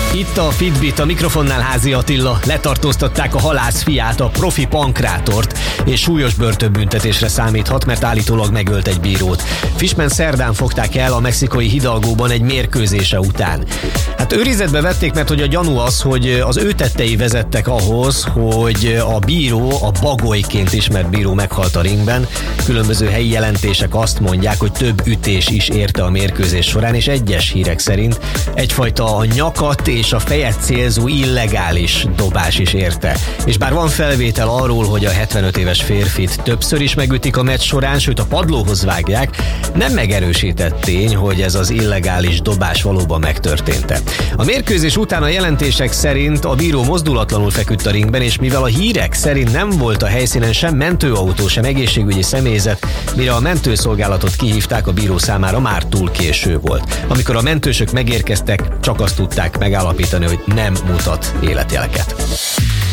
Itt a Fitbit, a mikrofonnál Házi Attila. Letartóztatták a halász fiát, a profi pankrátort, és súlyos börtönbüntetésre számíthat, mert állítólag megölt egy bírót. Fishman szerdán fogták el a mexikói Hidalgóban egy mérkőzése után. Hát őrizetbe vették, mert hogy a gyanú az, hogy az ő tettei vezettek ahhoz, hogy a bíró, a Bagolyként ismert bíró meghalt a ringben. Különböző helyi jelentések azt mondják, hogy több ütés is érte a mérkőzés során, és egyes hírek szerint egyfajta a nyakat és a fejet célzó illegális dobás is érte. És bár van felvétel arról, hogy a 75 éves férfit többször is megütik a meccs során, sőt a padlóhoz vágják, nem megerősített tény, hogy ez az illegális dobás valóban megtörtént-e. A mérkőzés után a jelentések szerint a bíró mozdulatlanul feküdt a ringben, és mivel a hírek szerint nem volt a helyszínen sem mentőautó, sem egészségügyi személyzet, mire a mentőszolgálatot kihívták, a bíró számára már túl késő volt. Amikor a mentősök megérkeztek, csak azt tudták megállapítani, hogy nem mutat életjeleket.